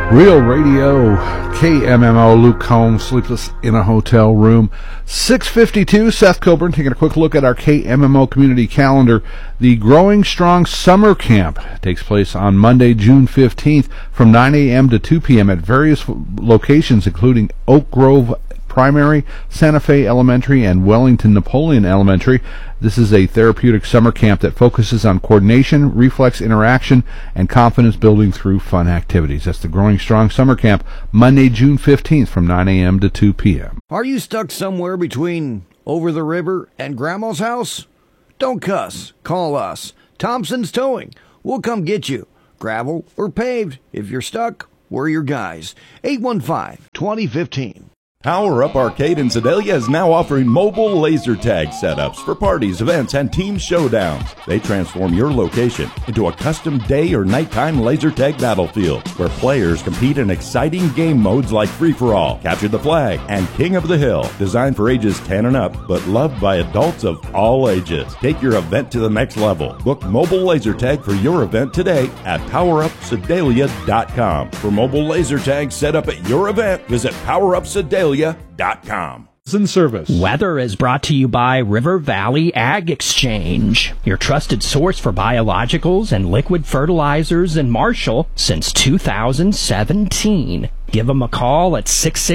Real Radio, KMMO, Luke Combs, sleepless in a hotel room. 6:52, Seth Coburn taking a quick look at our KMMO community calendar. The Growing Strong Summer Camp takes place on Monday, June 15th from 9 a.m. to 2 p.m. at various locations, including Oak Grove Primary, Santa Fe Elementary, and Wellington Napoleon Elementary. This is a therapeutic summer camp that focuses on coordination, reflex interaction, and confidence building through fun activities. That's the Growing Strong Summer Camp, Monday, June 15th from 9 a.m. to 2 p.m. Are you stuck somewhere between over the river and Grandma's house? Don't cuss. Call us. Thompson's Towing. We'll come get you. Gravel or paved. If you're stuck, we're your guys. 815-2015. Power Up Arcade in Sedalia is now offering mobile laser tag setups for parties, events, and team showdowns. They transform your location into a custom day or nighttime laser tag battlefield where players compete in exciting game modes like Free-for-All, Capture the Flag, and King of the Hill. Designed for ages 10 and up, but loved by adults of all ages. Take your event to the next level. Book mobile laser tag for your event today at PowerUpSedalia.com. For mobile laser tag set up at your event, visit PowerUpSedalia.com. Service. Weather is brought to you by River Valley Ag Exchange, your trusted source for biologicals and liquid fertilizers in Marshall since 2017. Give them a call at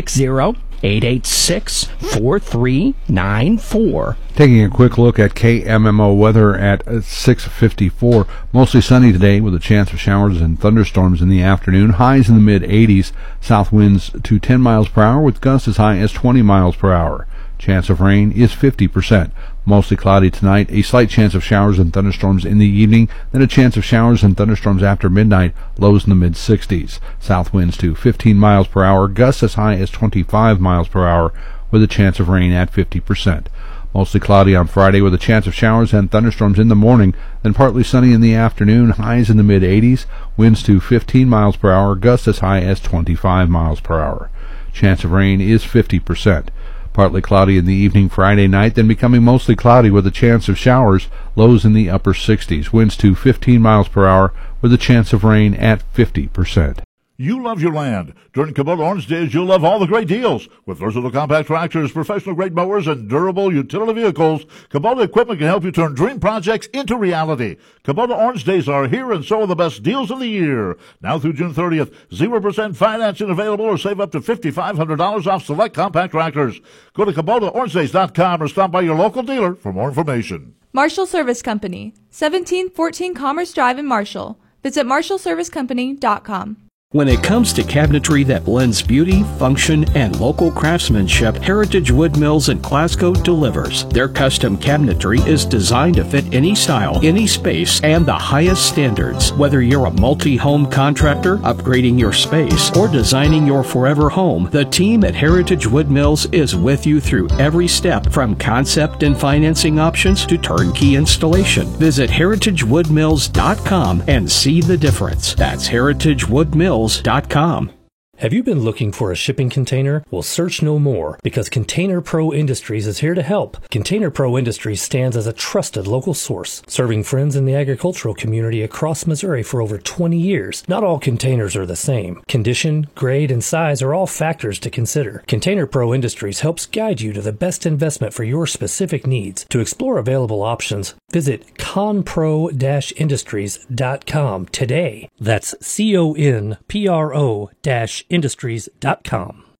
660-886-4394. Taking a quick look at KMMO weather at 6:54. Mostly sunny today with a chance of showers and thunderstorms in the afternoon. Highs in the mid-80s. South winds to 10 miles per hour with gusts as high as 20 miles per hour. Chance of rain is 50%. Mostly cloudy tonight. A slight chance of showers and thunderstorms in the evening. Then a chance of showers and thunderstorms after midnight. Lows in the mid-60s. South winds to 15 miles per hour. Gusts as high as 25 miles per hour with a chance of rain at 50%. Mostly cloudy on Friday with a chance of showers and thunderstorms in the morning, then partly sunny in the afternoon, highs in the mid-80s, winds to 15 miles per hour, gusts as high as 25 miles per hour. Chance of rain is 50%. Partly cloudy in the evening Friday night, then becoming mostly cloudy with a chance of showers, lows in the upper 60s, winds to 15 miles per hour with a chance of rain at 50%. You love your land. During Kubota Orange Days, you'll love all the great deals. With versatile compact tractors, professional-grade mowers, and durable utility vehicles, Kubota equipment can help you turn dream projects into reality. Kubota Orange Days are here, and so are the best deals of the year. Now through June 30th, 0% financing available or save up to $5,500 off select compact tractors. Go to KubotaOrangeDays.com or stop by your local dealer for more information. Marshall Service Company, 1714 Commerce Drive in Marshall. Visit MarshallServiceCompany.com. When it comes to cabinetry that blends beauty, function, and local craftsmanship, Heritage Wood Mills in Glasgow delivers. Their custom cabinetry is designed to fit any style, any space, and the highest standards. Whether you're a multi-home contractor, upgrading your space, or designing your forever home, the team at Heritage Wood Mills is with you through every step, from concept and financing options to turnkey installation. Visit heritagewoodmills.com and see the difference. That's heritagewoodmills.com. Have you been looking for a shipping container? Well, search no more, because Container Pro Industries is here to help. Container Pro Industries stands as a trusted local source, serving friends in the agricultural community across Missouri for over 20 years. Not all containers are the same. Condition, grade, and size are all factors to consider. Container Pro Industries helps guide you to the best investment for your specific needs. To explore available options, visit conpro-industries.com today. That's CONPRO-industries.com.